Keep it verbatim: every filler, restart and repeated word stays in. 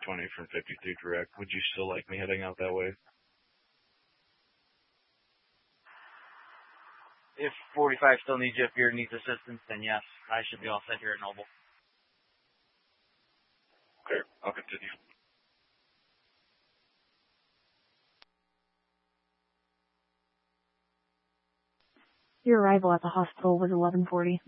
twenty from fifty-three direct. Would you still like me heading out that way? If forty-five still needs you, if your needs assistance, then yes, I should be all set here at Noble. Okay, I'll continue. Your arrival at the hospital was eleven forty.